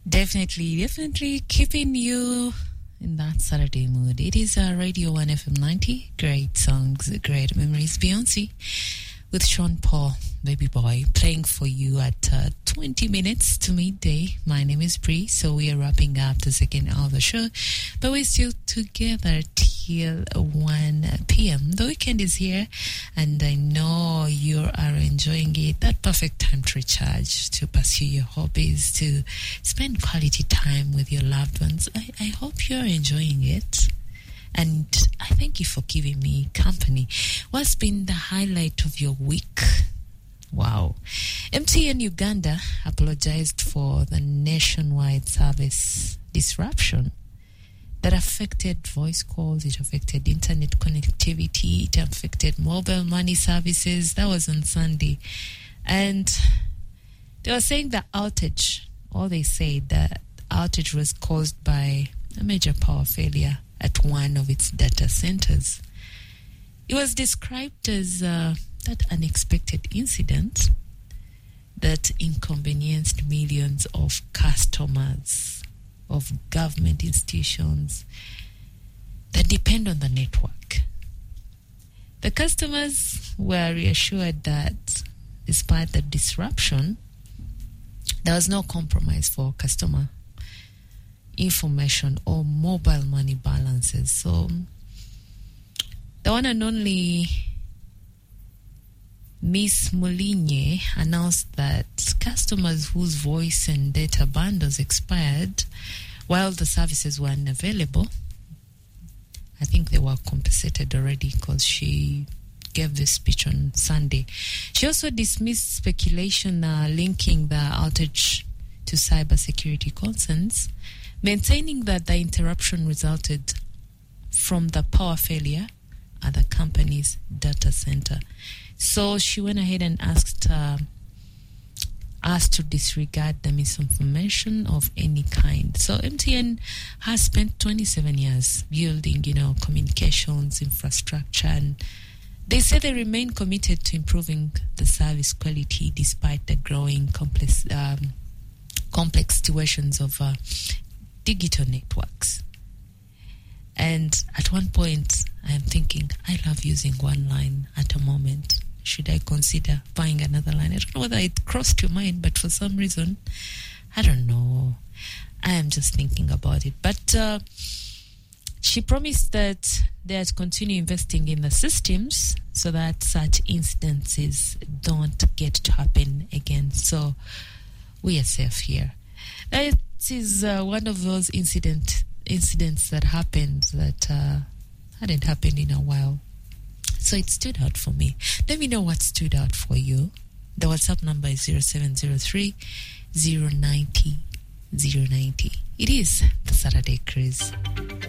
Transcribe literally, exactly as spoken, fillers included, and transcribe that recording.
Definitely, definitely keeping you in that Saturday mood. It is uh, Radio one F M ninety. Great songs, great memories. Beyonce with Sean Paul, Baby Boy, playing for you at uh, twenty minutes to midday. My name is Bree, so we are wrapping up the second hour of the show, but we're still together till one p.m. The weekend is here, and I know you are enjoying it. That perfect time to recharge, to pursue your hobbies, to spend quality time with your loved ones. I, I hope you're enjoying it. And I thank you for giving me company. What's been the highlight of your week? Wow. M T N Uganda apologized for the nationwide service disruption that affected voice calls, it affected internet connectivity, it affected mobile money services. That was on Sunday. And they were saying the outage, or they said that outage was caused by a major power failure at one of its data centers. It was described as uh, that unexpected incident that inconvenienced millions of customers of government institutions that depend on the network. The customers were reassured that despite the disruption, there was no compromise for customer information or mobile money balances. So the one and only Miss Molinye announced that customers whose voice and data bundles expired while the services were unavailable, I think they were compensated already because she gave this speech on Sunday. She also dismissed speculation uh, linking the outage to cybersecurity concerns, maintaining that the interruption resulted from the power failure at the company's data center. So she went ahead and asked uh, us to disregard the misinformation of any kind. So M T N has spent twenty-seven years building, you know, communications infrastructure, and they say they remain committed to improving the service quality despite the growing complex, um, complex situations of uh, digital networks. And at one point, I am thinking, I love using one line at a moment. Should I consider buying another line? I don't know whether it crossed your mind, but for some reason, I don't know. I am just thinking about it. But uh, she promised that they are to continue investing in the systems so that such incidences don't get to happen again. So we are safe here. That is uh, one of those incident incidents that happened that uh, hadn't happened in a while. So it stood out for me. Let me know what stood out for you. The WhatsApp number is zero seven zero three, zero nine zero, zero nine zero. It is the Saturday Cruise.